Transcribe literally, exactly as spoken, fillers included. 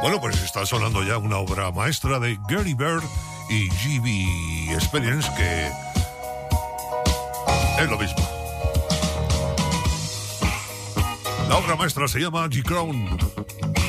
Bueno, pues está sonando ya una obra maestra de Gary Bird y G B Experience, que es lo mismo. La obra maestra se llma G-Crown.